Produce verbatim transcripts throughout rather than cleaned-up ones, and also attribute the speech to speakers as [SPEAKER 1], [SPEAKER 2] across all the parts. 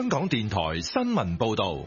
[SPEAKER 1] 香港電台新聞報道。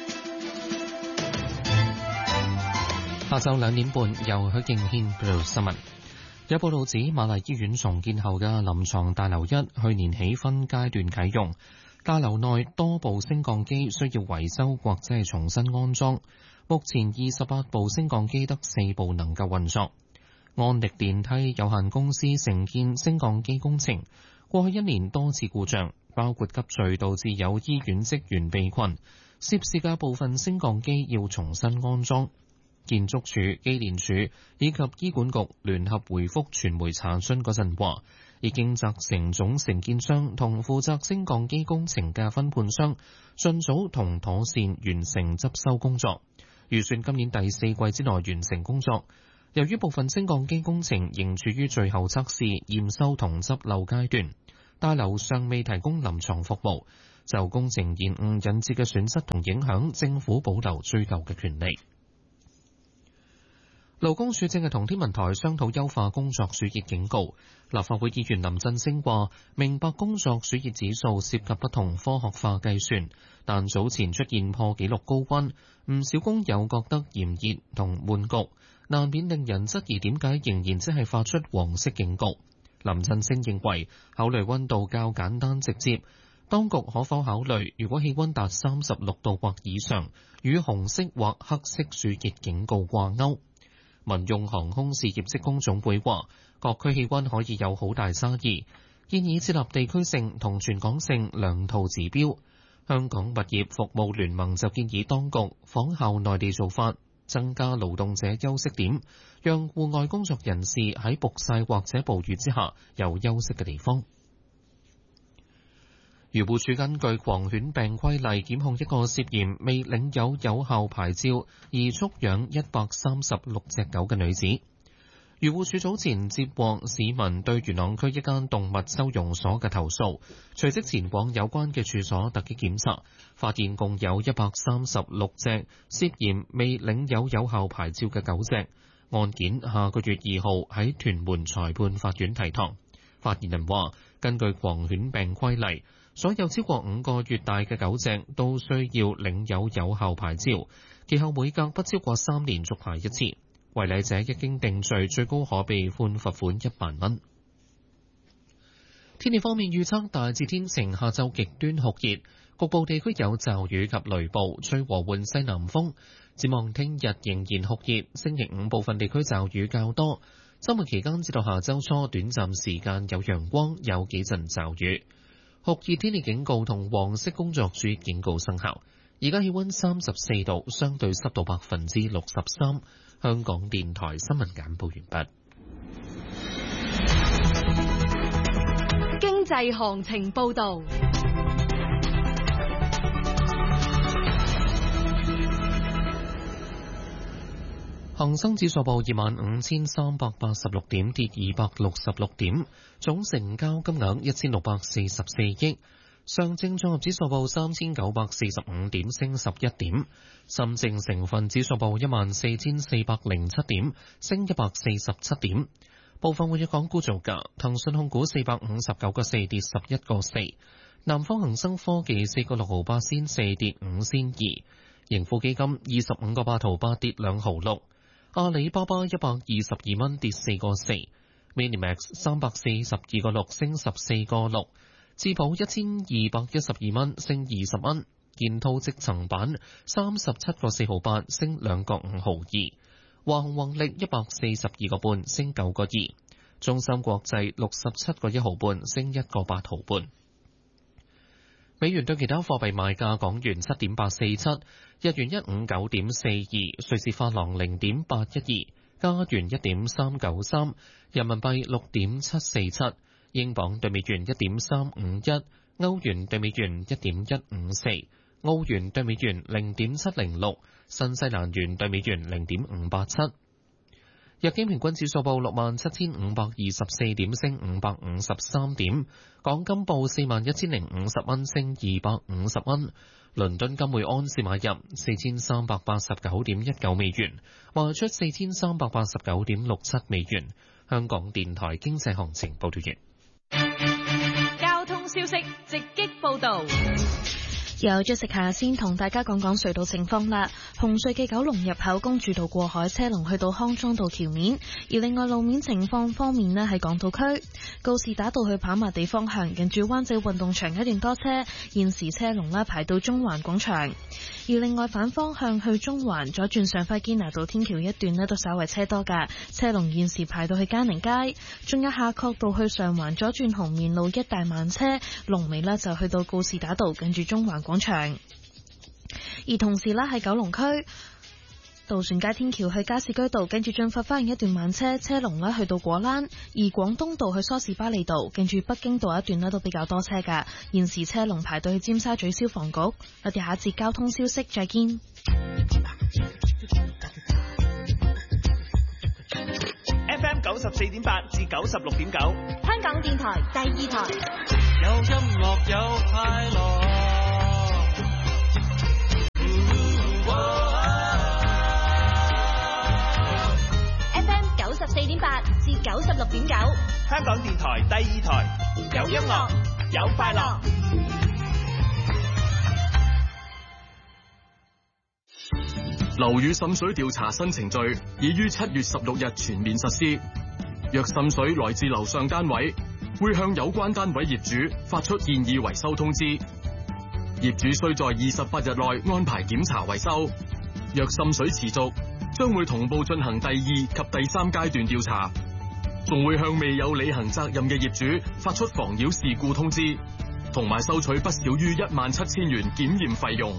[SPEAKER 2] 下晝兩點半，由許敬軒報道新聞。有報道指，瑪麗醫院重建後嘅臨床大樓一去年起分階段啟用，大樓內多部升降機需要維修或者係重新安裝。目前二十八部升降機得四部能夠運作。安力電梯有限公司承建升降機工程，過去一年多次故障，包括急墜導致有醫院職員被困，涉事嘅部分升降機要重新安裝。建築署、機電署以及醫管局聯合回覆傳媒查詢嗰陣話，已經責成總承建商同負責升降機工程嘅分判商，盡早同妥善完成執修工作，預算今年第四季之內完成工作。由於部分升降機工程仍處於最後測試、驗收同執漏階段，大樓尚未提供臨床服務，就工程延誤引致嘅損失同影響，政府保留追究嘅權利。勞工處正係同天文台商討優化工作暑熱警告。立法會議員林振昇話：明白工作暑熱指數涉及不同科學化計算，但早前出現破紀錄高溫，唔少工友覺得炎熱同悶焗，難免令人質疑點解仍然只係發出黃色警告。林振昇認為，考慮溫度較簡單直接，當局可否考慮如果氣溫達三十六度或以上，與紅色或黑色暑熱警告掛鈎。民用航空事業職工總會話，各區氣溫可以有好大差異，建議設立地區性同全港性兩套指標。香港物業服務聯盟就建議當局仿效內地做法，增加勞動者休息點，讓戶外工作人士喺曝曬或者暴雨之下有休息嘅地方。漁護署根據狂犬病規例檢控一個涉嫌未領有有效牌照而畜養一百三十六隻狗嘅女子。漁護署早前接獲市民對元朗區一間動物收容所嘅投訴，隨即前往有關嘅處所突擊檢查，發現共有一百三十六隻涉嫌未領有有效牌照嘅狗隻。案件下個月二號喺屯門裁判法院提堂。發言人話，根據狂犬病規例，所有超過五個月大嘅狗隻都需要領有有效牌照，其後每隔不超過三年續牌一次。違例者一經定罪，最高可被判罰款一萬蚊。天氣方面預測大致天晴，下晝極端酷熱，局部地區有驟雨及雷暴，吹和緩西南風。展望聽日仍然酷熱，星期五部分地區驟雨較多。週末期間至到下週初，短暫時間有陽光，有幾陣驟雨。酷熱天氣警告同黃色工作暑熱警告生效。而家氣溫三十四度，相對濕度百分之六十三。香港電台新聞簡報完畢。
[SPEAKER 3] 經濟行情報道。
[SPEAKER 2] 恒生指數報二萬五千三百八十六點，跌二百六十六點，總成交金額一千六百四十四億。上證綜合指數報三千九百四十五點，升十一點。深證成分指數報一萬四千四百零七點，升一百四十七點。部分活躍港股造價：騰訊控股四百五十九個四跌十一個四，南方恒生科技四個六毫八仙四跌五仙二，盈富基金二十五個八毫八跌兩毫六，阿里巴巴一百二十二蚊跌四個四 ，Minimax 三百四十二個六升十四個六。智保一千二百一十二蚊升二十蚊，建滔積層板三十七個四毫八升兩個五毫二，華虹宏力一百四十二個半升九個二，中芯國際六十七個一毫半升一個八毫半。美元對其他貨幣賣價：港元七點八四七，日元一五九點四二，瑞士法郎零點八一二，加元一點三九三，人民幣六點七四七。英鎊對美元一點三五一，歐元對美元一點一五四，澳元對美元零點七零六，新西蘭元對美元零點五八七。日經平均指數報六萬七千五百二十四點，升五百五十三點。港金報四萬一千零五十蚊，升二百五十蚊。倫敦金每安士買入四千三百八十九點一九美元，賣出四千三百八十九點六七美元。香港電台經濟行情報道完。
[SPEAKER 3] 交通消息直擊報道。 有咗食下先同大家講講隧道情況啦。紅隧嘅九龍入口公主道過海車龍去到康莊道橋面，而另外路面情況方面呢，喺港島區告士打道去跑馬地方向，近住灣仔運動場一段多車，現時車龍呢排到中環廣場。而另外反方向去中環左轉上輝堅拿道天橋一段呢都稍為車多㗎，車龍現時排到去嘉寧街。仲有夏慤道去上環左轉紅棉路一帶慢車，龍尾呢就去到告士打道近住中環廣場。而同時呢喺九龍區渡船街天橋去加士居道跟住進發花園一段慢車，車龍呢去到果欄。而廣東道去梳士巴利道跟住北京道一段呢都比較多車㗎，現時車龍排到去尖沙咀消防局。我哋下一節交通消息再見。
[SPEAKER 4] F M 九十四點八至九十六點九，
[SPEAKER 3] 香港電台第二台，
[SPEAKER 5] 有音樂有快樂。
[SPEAKER 3] F M 九十四點八至九十六點九，
[SPEAKER 4] 香港電台第二台，有音樂有快樂。
[SPEAKER 6] 樓宇滲水調查新程序已於七月十六日全面實施。若滲水來自樓上單位，會向有關單位業主發出建議維修通知。業主須在二十八日內安排檢查維修。若滲水持續，將會同步進行第二及第三階段調查，仲會向未有履行責任嘅業主發出妨擾事故通知，同埋收取不少於一萬七千元檢驗費用。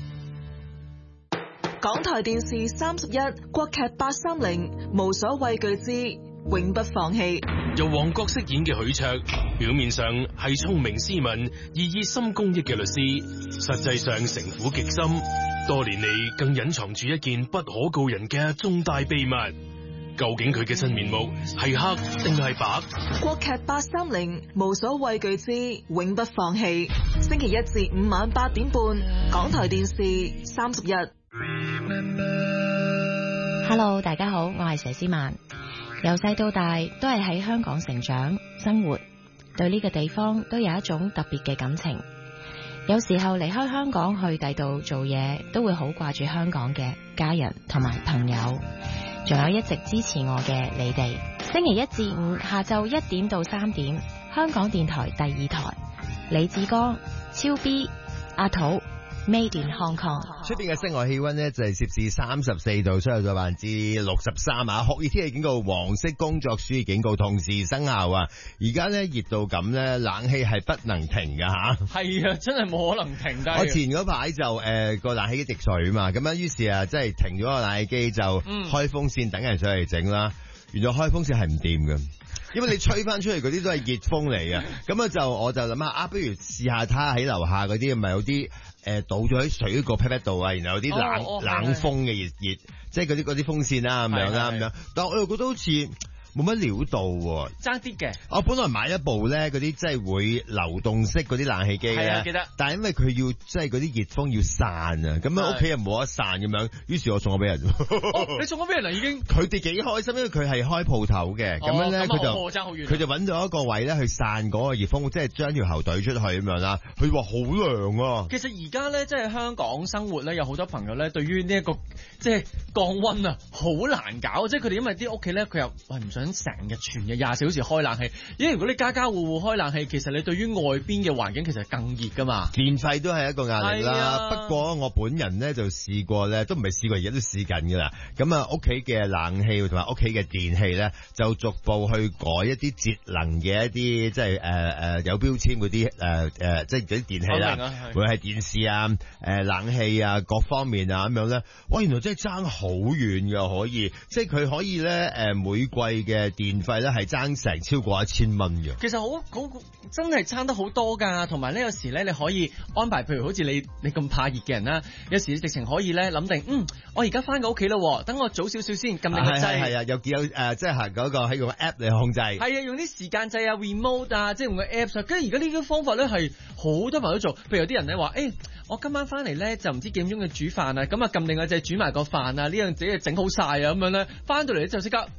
[SPEAKER 7] 港台電視三十一，國劇八三零，無所畏懼之永不放棄。
[SPEAKER 8] 由黃覺飾演嘅許卓，表面上係聰明斯文、而熱心公益嘅律師，實際上城府極深，多年嚟更隱藏住一件不可告人嘅重大秘密。究竟佢嘅真面目係黑定係白？
[SPEAKER 7] 國劇八三零，無所畏懼之永不放棄。星期一至五晚八點半，港台電視三十一。
[SPEAKER 9] Hello， 大家好，我係佘詩曼。由細到大都係喺香港成長生活，對呢個地方都有一種特別嘅感情。有時候離開香港去第度做嘢，都會好掛住香港嘅家人同埋朋友，仲有一直支持我嘅你哋。星期一至五下晝一點到三點，香港電台第二台，李志剛、超 B、阿土。Made in Hong Kong。
[SPEAKER 10] 出邊嘅室外氣溫呢就係攝氏三十四度，相對濕度百分之六十三啊！酷熱天氣警告、黃色工作暑熱警告同時生效啊！而家呢熱到咁呢，冷氣係不能停噶吓。
[SPEAKER 11] 係啊，真係冇可能停㗎。
[SPEAKER 10] 我前嗰排就誒個、呃、冷氣機滴水嘛，咁樣於是啊，即係停咗個冷氣機就開風扇等人上嚟整啦。原來開風扇係唔掂㗎。因為你吹翻出嚟嗰啲都係熱風嚟嘅，咁啊就我就諗下啊，不如試下睇下喺樓下嗰啲，咪有啲誒、呃、倒咗喺水個 pat pat 度啊，然後有啲冷、哦哦、冷風嘅熱熱，即係嗰啲嗰啲風扇啦咁樣啦咁樣，但係我又覺得好似冇乜料到喎，
[SPEAKER 11] 爭啲嘅。
[SPEAKER 10] 我本來買一部咧嗰啲即係會流動式嗰啲冷氣機咧，
[SPEAKER 11] 記得。
[SPEAKER 10] 但係因為佢要即係嗰啲熱風要散啊，咁樣屋企又冇得散咁樣，於是我送咗俾人。
[SPEAKER 11] 哦，你送咗俾人啦已經。佢
[SPEAKER 10] 哋幾開心，因為佢係開鋪頭嘅，咁、哦、樣咧佢就佢就揾咗一個位咧去散嗰個熱風，即係將條喉懟出去咁樣啦。佢話好涼啊。
[SPEAKER 11] 其實而家咧即係香港生活咧，有好多朋友咧對於呢、這、一個即係降溫啊，好難搞，即係佢哋因為啲屋企咧佢又喂唔想。成日全日廿四小時開冷氣，因為如果你家家戶戶開冷氣，其實你對於外邊嘅環境其實更熱噶嘛，
[SPEAKER 10] 電費都係一個壓力啦、啊。不過我本人咧就試過咧，都唔係試過，而家都試緊噶啦。咁啊，屋企嘅冷氣同埋屋企嘅電器咧，就逐步去改一啲節能嘅一啲，即係誒誒有標籤嗰啲誒誒，即係嗰啲電器啦，會係電視啊、誒、呃、冷氣啊各方面啊咁樣咧。哇，原來真係爭好遠噶，可以，即係佢可以咧誒、呃、每季嘅。嘅電費咧係爭成超過一千蚊嘅，
[SPEAKER 11] 其實好好真係爭得好多㗎。同埋呢有時咧你可以安排，譬如好似你你咁怕熱嘅人啦，有時直情可以咧諗定，嗯，我而家翻個屋企咯，等我早少少先撳定個掣，
[SPEAKER 10] 係係啊，又有誒即係行嗰個喺個 app 嚟控制，係
[SPEAKER 11] 啊，用啲時間掣啊 remote 啊，即係用個 apps 啊。跟住而家呢啲方法咧係好多朋友都做，譬如有啲人咧話，誒、欸、我今晚翻嚟咧就唔知幾點鐘要煮飯啊，咁啊撳定個掣煮埋個飯啊，呢樣自己整好晒啊咁樣咧，翻到嚟咧就即刻。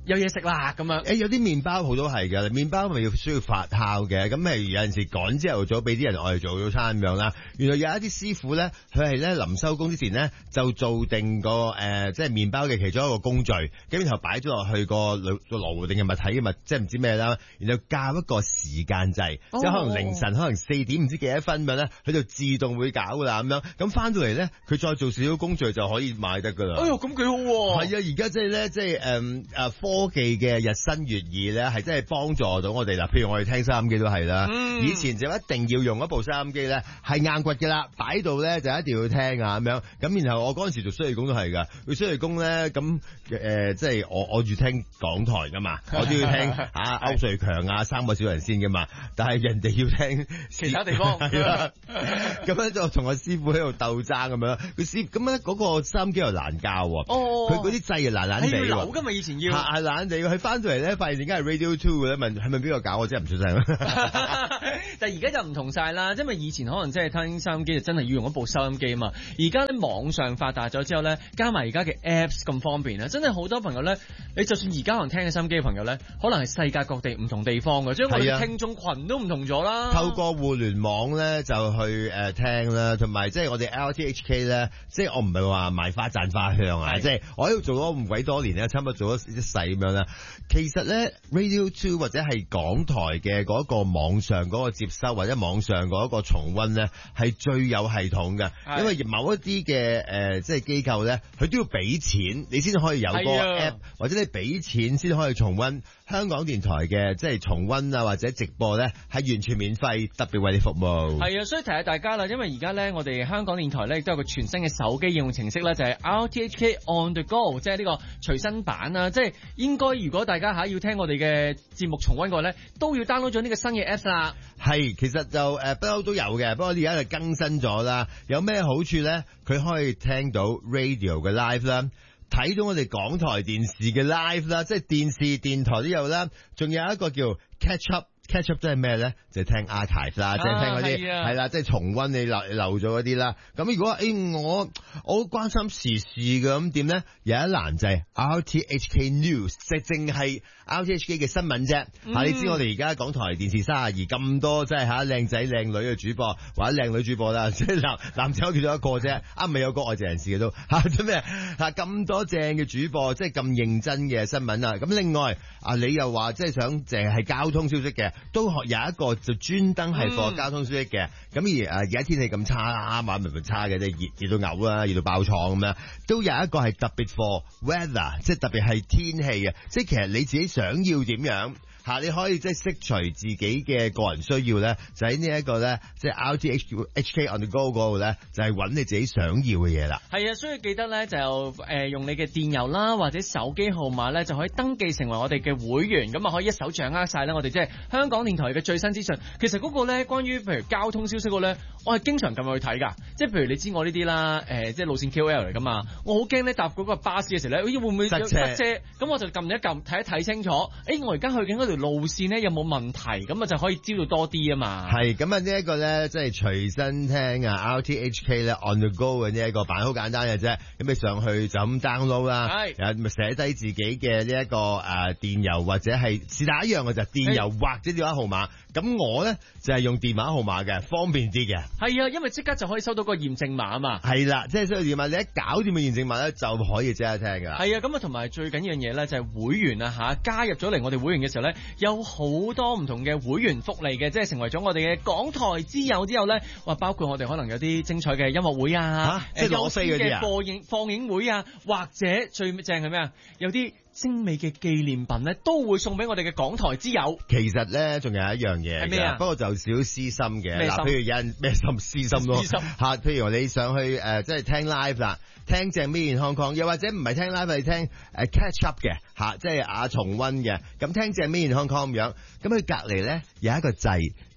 [SPEAKER 11] 有嘢食啦咁樣。
[SPEAKER 10] 誒有啲麵包鋪都係嘅，麵包咪要需要發酵嘅，咁譬如有陣時趕朝頭早俾啲人我哋做早餐咁樣啦。原來有一啲師傅咧，佢係咧臨收工之前咧就做定個誒、呃、即係麵包嘅其中一個工序，咁然後擺咗落去個爐個爐定係物體嘅物，即係唔知咩啦，然後校一個時間掣，哦、即係可能凌晨可能四點唔知幾多分咁樣咧，佢就自動會搞噶啦咁樣，咁翻到嚟咧佢再做少少工序就可以賣得噶啦。
[SPEAKER 11] 哎呦，咁幾好喎！
[SPEAKER 10] 係啊，而家即係咧，即係誒誒科技嘅日新月異咧，係真係幫助到我哋啦。譬如我哋聽收音機都係啦，嗯、以前就一定要用一部收音機咧，係硬骨嘅啦，擺到咧就一定要聽啊咁樣。咁然後我嗰陣時做暑期工都係噶，做暑期工咧咁誒，即係我我住聽港台噶嘛，我都要聽啊歐瑞強啊三個小人先噶嘛，但係人哋要聽
[SPEAKER 11] 其他地方，
[SPEAKER 10] 咁樣就同我師傅喺度鬥爭咁樣，佢師咁咧嗰個收音機又難教喎，佢嗰啲掣又懶懶地喎，
[SPEAKER 11] 係要扭噶嘛以前要，
[SPEAKER 10] 係懶地，佢翻到嚟咧發現點解係 Radio Two 咧？問係咪邊個搞？我真係唔出聲。
[SPEAKER 11] 但係而家就唔同晒啦，因為以前可能即係聽收音機就真係要用一部收音機啊嘛，而家咧網上發達咗之後咧，加埋而家嘅 Apps 咁方便啦，真係好多朋友咧，你就算而家可能聽嘅收音機嘅朋友咧，可能係世界各地唔同地方嘅，即係我哋聽眾群都唔同咗啦。
[SPEAKER 10] 透過互聯網咧就去誒、呃、聽啦，同埋即係我哋 L T H K 咧，即係我唔係話賣花讚花香啊，即係我喺度做咗唔鬼多年咧，差唔多做咗一世咁樣啦。其實咧 Radio Two 或者係港台嘅嗰個網上嗰個接收或者網上嗰個重溫咧，係最有系統嘅，因為某一啲嘅誒即係機構咧，佢都要俾錢，你先可以有個 app，或者你俾錢先可以重溫。香港電台嘅即係重溫啊或者直播咧，係完全免費，特別為你服務。
[SPEAKER 11] 係啊，所以提下大家啦，因為而家咧我哋香港電台咧亦都有個全新嘅手機應用程式咧，就係 R T H K On The Go， 即係呢個隨身版啊，即係應該如果大家吓要聽我哋嘅節目重溫嘅話咧，都要 download 咗呢個新嘅 apps 啦。
[SPEAKER 10] 係，其實就誒不嬲都有嘅，不過而家就更新咗啦。有咩好處咧？佢可以聽到 radio 嘅 live 啦。睇到我哋港台電視嘅 live 啦，即係電視電台都有啦，仲有一個叫 catch up。catch up 即係咩咧？就係、聽 archive 啦，即係、啊、聽嗰啲係啦，即係重溫你漏漏咗嗰啲啦。咁如果誒、欸、我我好關心時事嘅咁點咧？有一欄就係 R T H K News，即係淨係 R T H K 嘅新聞啫。嚇、嗯啊，你知我哋而家港台電視三十二咁多，即係嚇靚仔靚女嘅主播或者靚女主播啦，即係男男仔我叫咗一個啫，啱咪有個外籍人士嘅都嚇，做咩嚇咁多正嘅主播，即係咁認真嘅新聞啊！咁另外啊，你又話即係想淨係交通消息嘅。都學有一個就專登係播交通消息嘅，咁、嗯、而誒而家天氣咁差，啱啱明明差嘅，即係熱熱到嘔啦，熱到爆廠咁樣，都有一個係特別 for weather，即係特別係天氣嘅，即係其實你自己想要點樣。嚇，你可以即係釋除自己嘅個人需要咧，就喺呢一個咧，即係 R T H K on the go 嗰度咧，就係揾你自己想要嘅嘢啦。
[SPEAKER 11] 係啊，所以記得咧就誒、呃、用你嘅電郵啦，或者手機號碼咧，就可以登記成為我哋嘅會員，咁啊可以一手掌握晒咧我哋即係香港電台嘅最新資訊。其實嗰個咧關於譬如交通消息嗰咧，我係經常撳入去睇㗎。即係譬如你知我呢啲啦，誒、呃、即係路線 K O L 嚟㗎嘛，我好驚咧搭嗰個巴士嘅時候咧，咦會唔會塞車？塞車咁我就撳一撳睇一睇清楚，誒、欸、我而家去緊嗰條路線咧有冇問題，咁啊就可以知道多啲啊嘛。係
[SPEAKER 10] 咁啊，呢一個咧即係隨身聽啊 R T H K 咧 on the go 嘅呢一個版好簡單嘅啫，咁你上去就咁 download 啦，係咪寫低自己嘅呢一個誒、呃、電郵或者係是但一樣嘅就電郵或者電話號碼。咁我咧就係、是、用電話號碼嘅，方便啲嘅。係
[SPEAKER 11] 啊，因為即刻就可以收到個驗證碼啊嘛。
[SPEAKER 10] 係啦，即係收到驗碼，你一搞掂個驗證碼咧就可以即刻聽㗎。
[SPEAKER 11] 係啊，咁啊同埋最緊要樣嘢咧就係會員啊嚇，加入咗嚟我哋會員嘅時候咧，有好多唔同嘅會員福利嘅，即係成為咗我哋嘅港台之友之後咧，話包括我哋可能有啲精彩嘅音樂會啊，
[SPEAKER 10] 即係攞飛嗰啲啊，
[SPEAKER 11] 播映放映會啊，或者最正係咩啊？有啲精美嘅紀念品咧，都會送俾我哋嘅港台之友。
[SPEAKER 10] 其實咧，仲有一樣嘢係咩啊？不過就少少私心嘅。嗱，譬如有人咩心私心咯，嚇，譬如你上去誒、呃，即係聽 live 啦，聽正 Made in Hong Kong，又或者唔係聽 live 係聽誒 catch up 嘅嚇，即係啊重溫嘅。咁聽正 Made in Hong Kong 咁樣，咁佢隔離咧有一個掣。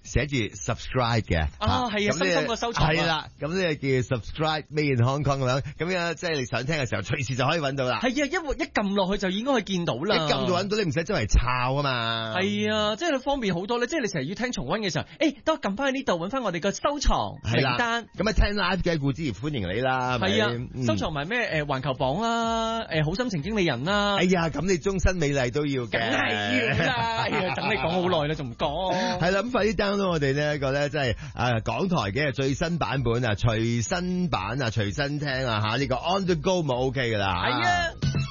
[SPEAKER 10] 寫住 subscribe 嘅。
[SPEAKER 11] 啊，係啊，深深個收藏。
[SPEAKER 10] 係啦，咁呢個叫 subscribe Made in Hong Kong 咁樣，咁樣即係你想聽嘅時候，隨時就可以揾到啦。
[SPEAKER 11] 係啊，一一撳落去就應該可以見到啦。
[SPEAKER 10] 一撳就揾到，你唔使周圍抄啊嘛。
[SPEAKER 11] 係啊，即係方便好多咧。即係你成日要聽重溫嘅時候，誒，等我撳翻去呢度揾翻我哋嘅收藏名單。
[SPEAKER 10] 咁啊，聽 live 嘅顧之怡歡迎你啦。
[SPEAKER 11] 係啊，收藏埋咩誒環球榜啦，誒好心情經理人啦。
[SPEAKER 10] 哎呀，咁你終身美麗都要嘅。
[SPEAKER 11] 梗係要啦，哎呀，等你講好耐啦，仲唔講？
[SPEAKER 10] 係啦，咁快啲 download 我哋呢一個咧，即係誒港台嘅最新版本啊，隨身版啊，隨身聽啊嚇，呢個 on the go 冇 OK 噶啦。
[SPEAKER 11] 係啊。